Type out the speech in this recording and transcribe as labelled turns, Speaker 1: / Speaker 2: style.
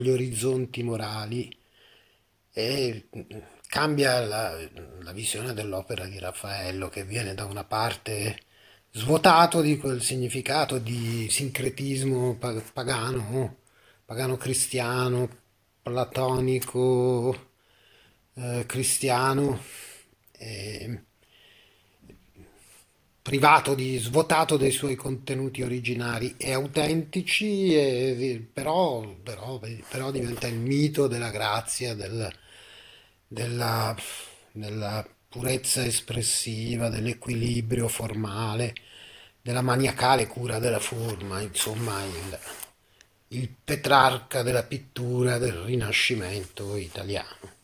Speaker 1: gli orizzonti morali e cambia la visione dell'opera di Raffaello, che viene da una parte svuotato di quel significato di sincretismo pagano, pagano cristiano, platonico, cristiano, eh, svuotato dei suoi contenuti originari e autentici, però diventa il mito della grazia, della, della purezza espressiva, dell'equilibrio formale, della maniacale cura della forma, insomma, il Petrarca della pittura del Rinascimento italiano.